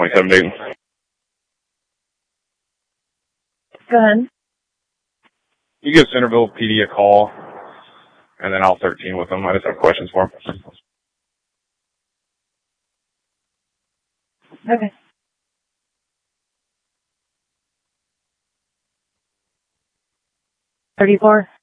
27 Dayton. Go ahead. You give Centerville PD a call, and then I'll 13 with them. I just have questions for them. Okay. $34.